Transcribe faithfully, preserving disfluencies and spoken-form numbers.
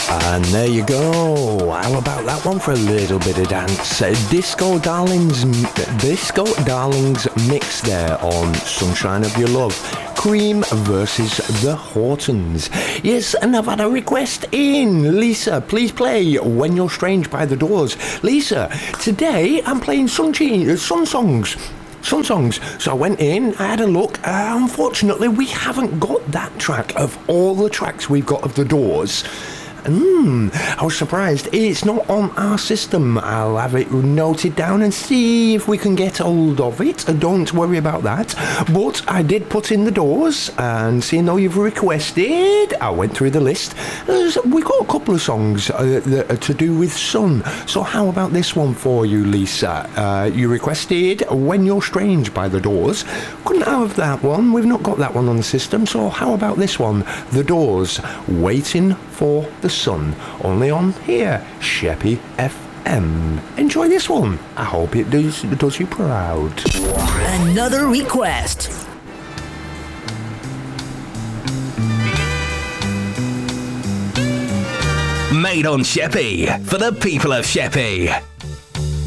And there you go. How about that one for a little bit of dance? Uh, Disco Darlings, Disco Darlings mix there on Sunshine of Your Love. Cream versus the Hortons. Yes, and I've had a request in. Lisa, please play When You're Strange by The Doors. Lisa, today I'm playing sun, che- sun songs. Sun songs. So I went in, I had a look. Uh, unfortunately, we haven't got that track of all the tracks we've got of The Doors. Hmm, I was surprised. It's not on our system. I'll have it noted down and see if we can get hold of it. Don't worry about that. But I did put in The Doors, and seeing though you've requested, I went through the list. We've got a couple of songs uh, that are to do with sun. So how about this one for you, Lisa? Uh, you requested When You're Strange by The Doors. Couldn't have that one. We've not got that one on the system. So how about this one? The Doors, Waiting for the Sun, only on here, Sheppy F M. Enjoy this one. I hope it does, does you proud. Another request. Made on Sheppy, for the people of Sheppy.